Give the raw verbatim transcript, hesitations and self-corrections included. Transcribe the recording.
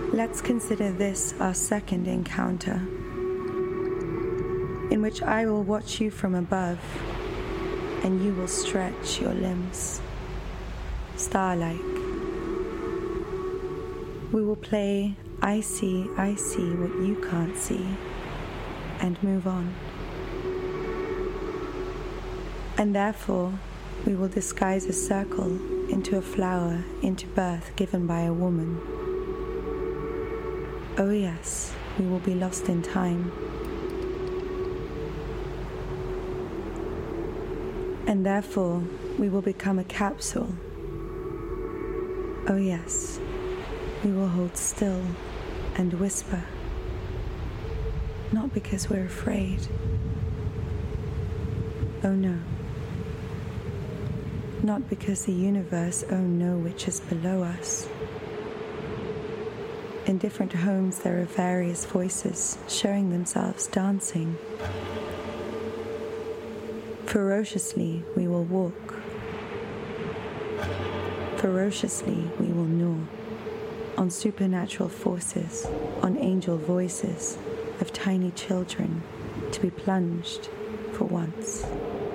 Let's consider this our second encounter, in which I will watch you from above, and you will stretch your limbs, star-like. We will play I see, I see what you can't see, and move on. And therefore, we will disguise a circle into a flower, into birth given by a woman. Oh yes, we will be lost in time. And therefore, we will become a capsule. Oh yes, we will hold still and whisper, not because we're afraid. Oh no. Not because the universe, oh no, which is below us. In different homes there are various voices showing themselves dancing. Ferociously we will walk. Ferociously we will gnaw on supernatural forces, on angel voices of tiny children to be plunged for once.